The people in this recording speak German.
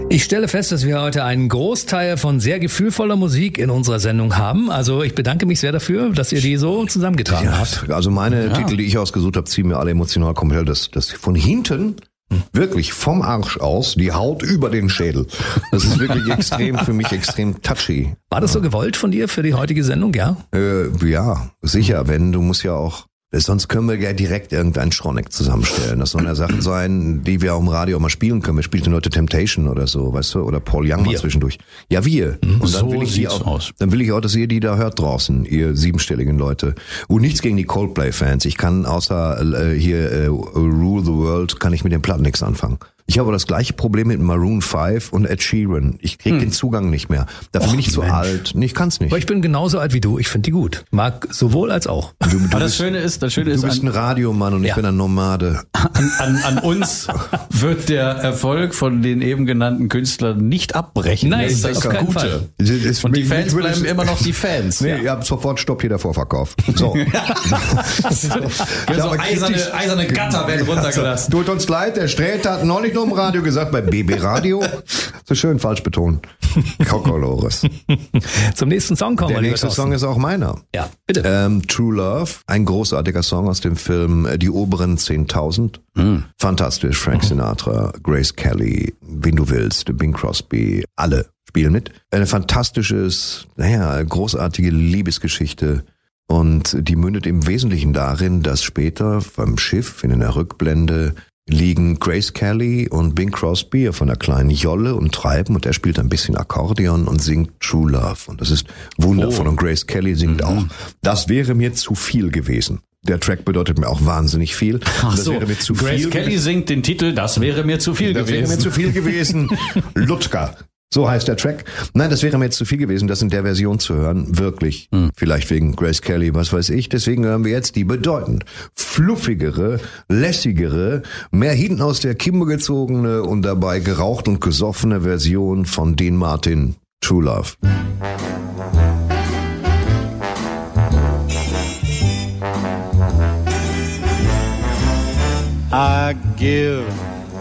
Ich stelle fest, dass wir heute einen Großteil von sehr gefühlvoller Musik in unserer Sendung haben. Also ich bedanke mich sehr dafür, dass ihr die so zusammengetragen habt. Also meine Titel, die ich ausgesucht habe, ziehen mir alle emotional komplett das von hinten, wirklich vom Arsch aus, die Haut über den Schädel. Das ist wirklich für mich extrem touchy. War das so gewollt von dir für die heutige Sendung, ja? Ja, sicher, du musst ja auch. Sonst können wir ja direkt irgendeinen Schroneck zusammenstellen. Das sollen ja Sachen sein, die wir auch im Radio auch mal spielen können. Wir spielten heute Temptation oder so, weißt du, oder Paul Young mal zwischendlich. Ja, wir. Und dann so will ich aus. Dann will ich auch, dass ihr die da hört draußen, ihr siebenstelligen Leute. Und nichts gegen die Coldplay-Fans. Ich kann außer Rule the World, kann ich mit den Platten nichts anfangen. Ich habe das gleiche Problem mit Maroon 5 und Ed Sheeran. Ich krieg den Zugang nicht mehr. Dafür bin ich zu alt. Nee, ich kann's nicht. Aber ich bin genauso alt wie du. Ich finde die gut. Mag sowohl als auch. Aber das Schöne ist, du bist ein Radiomann und ich bin ein Nomade. An uns wird der Erfolg von den eben genannten Künstlern nicht abbrechen. Nein, das ist auf das keinen Gute. Fall. Und die Fans bleiben immer noch die Fans. Nee, ihr habt sofort Stopp hier der Vorverkauf. So. So eiserne Gatter werden runtergelassen. Tut uns leid, der Sträter hat neulich noch im Radio gesagt, bei BB Radio. So schön falsch betont. Kokolores. Zum nächsten Song kommen wir. Der nächste Song ist auch meiner. Ja, bitte. True Love, ein großartiger Song aus dem Film Die oberen 10.000. Fantastisch, Frank Sinatra, Grace Kelly, wen du willst, Bing Crosby, alle spielen mit. Eine großartige Liebesgeschichte. Und die mündet im Wesentlichen darin, dass später beim Schiff in einer Rückblende liegen Grace Kelly und Bing Crosby auf einer kleinen Jolle und treiben und er spielt ein bisschen Akkordeon und singt True Love. Und das ist wundervoll. Und Grace Kelly singt auch. Das wäre mir zu viel gewesen. Der Track bedeutet mir auch wahnsinnig viel. Das wäre mir zu Grace viel Kelly singt den Titel, das wäre mir zu viel gewesen. Das wäre mir zu viel gewesen. Lutka. So heißt der Track. Nein, das wäre mir jetzt zu viel gewesen, das in der Version zu hören. Wirklich. Vielleicht wegen Grace Kelly, was weiß ich. Deswegen hören wir jetzt die bedeutend fluffigere, lässigere, mehr hinten aus der Kimbe gezogene und dabei geraucht und gesoffene Version von Dean Martin, True Love. I give